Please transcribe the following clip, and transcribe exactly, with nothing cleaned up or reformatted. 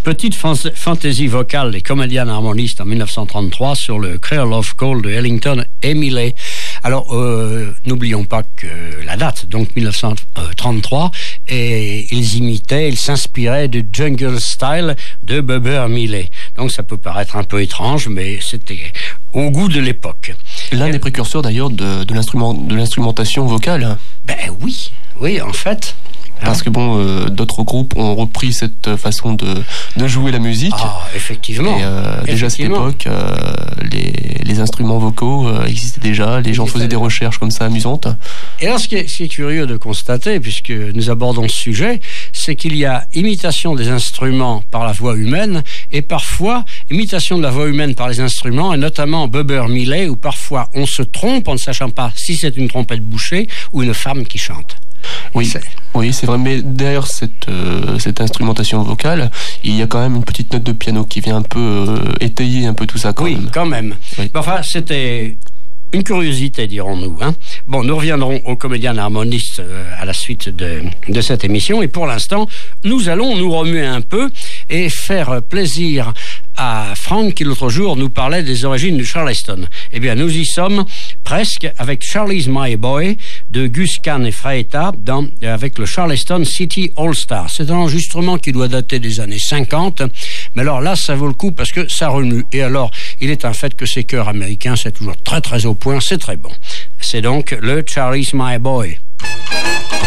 Petite fantaisie vocale des comédiens harmonistes en dix-neuf cent trente-trois sur le Creole of Call de Ellington et Millet. Alors, euh, n'oublions pas que la date, donc dix-neuf cent trente-trois, et ils imitaient, ils s'inspiraient du jungle style de Bubber Millet. Donc ça peut paraître un peu étrange, mais c'était au goût de l'époque. L'un et... des précurseurs d'ailleurs de, de, l'instrument, de l'instrumentation vocale. Ben oui, oui, en fait... Parce que bon, euh, d'autres groupes ont repris cette façon de, de jouer la musique. Ah, effectivement. Et euh, déjà à cette époque, euh, les, les instruments vocaux euh, existaient déjà. Les gens faisaient des recherches comme ça amusantes. Et alors, ce qui est, ce qui est curieux de constater, puisque nous abordons ce sujet, c'est qu'il y a imitation des instruments par la voix humaine et parfois imitation de la voix humaine par les instruments, et notamment Bubber Millet, où parfois on se trompe en ne sachant pas si c'est une trompette bouchée ou une femme qui chante. Oui, c'est... oui, c'est vrai, mais derrière cette, euh, cette instrumentation vocale, il y a quand même une petite note de piano qui vient un peu euh, étayer un peu tout ça quand oui, même. Oui, quand même. Oui. Enfin, c'était une curiosité, dirons-nous. Hein. Bon, nous reviendrons aux comédiens harmonistes euh, à la suite de, de cette émission, et pour l'instant, nous allons nous remuer un peu et faire plaisir à Franck qui l'autre jour nous parlait des origines du Charleston. Eh bien, nous y sommes presque avec Charlie's My Boy de Gus Kahn et Freita dans, avec le Charleston City All Star. C'est un enregistrement qui doit dater des années cinquante, mais alors là, ça vaut le coup parce que ça remue. Et alors, il est un fait que ces chœurs américains, c'est toujours très très au point, c'est très bon. C'est donc le Charlie's My Boy.